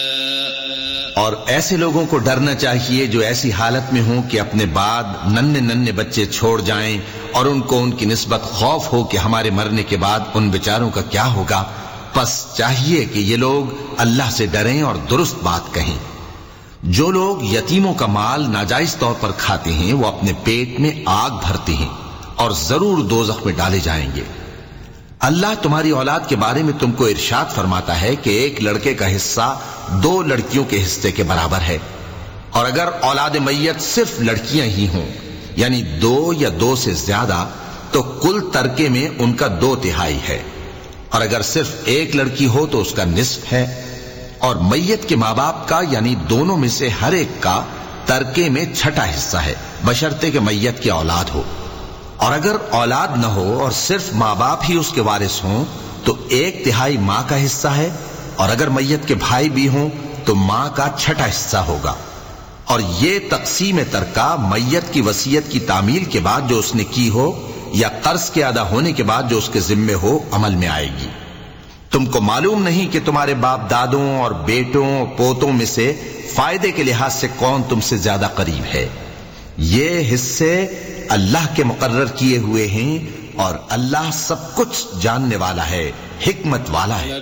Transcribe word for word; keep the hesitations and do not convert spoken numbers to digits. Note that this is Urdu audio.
اور ایسے لوگوں کو ڈرنا چاہیے جو ایسی حالت میں ہوں کہ اپنے بعد ننھے ننھے بچے چھوڑ جائیں اور ان کو ان کی نسبت خوف ہو کہ ہمارے مرنے کے بعد ان بیچاروں کا کیا ہوگا. پس چاہیے کہ یہ لوگ اللہ سے ڈریں اور درست بات کہیں. جو لوگ یتیموں کا مال ناجائز طور پر کھاتے ہیں وہ اپنے پیٹ میں آگ بھرتے ہیں اور ضرور دوزخ میں ڈالے جائیں گے. اللہ تمہاری اولاد کے بارے میں تم کو ارشاد فرماتا ہے کہ ایک لڑکے کا حصہ دو لڑکیوں کے حصے کے برابر ہے، اور اگر اولاد میت صرف لڑکیاں ہی ہوں یعنی دو یا دو سے زیادہ تو کل ترکے میں ان کا دو تہائی ہے، اور اگر صرف ایک لڑکی ہو تو اس کا نصف ہے. اور میت کے ماں باپ کا یعنی دونوں میں سے ہر ایک کا ترکے میں چھٹا حصہ ہے بشرطے کہ میت کی اولاد ہو. اور اگر اولاد نہ ہو اور صرف ماں باپ ہی اس کے وارث ہوں تو ایک تہائی ماں کا حصہ ہے، اور اگر میت کے بھائی بھی ہوں تو ماں کا چھٹا حصہ ہوگا. اور یہ تقسیم ترکہ میت کی وصیت کی تعمیل کے بعد جو اس نے کی ہو یا قرض کے ادا ہونے کے بعد جو اس کے ذمے ہو عمل میں آئے گی. تم کو معلوم نہیں کہ تمہارے باپ دادوں اور بیٹوں اور پوتوں میں سے فائدے کے لحاظ سے کون تم سے زیادہ قریب ہے. یہ حصے اللہ کے مقرر کیے ہوئے ہیں اور اللہ سب کچھ جاننے والا ہے، حکمت والا ہے.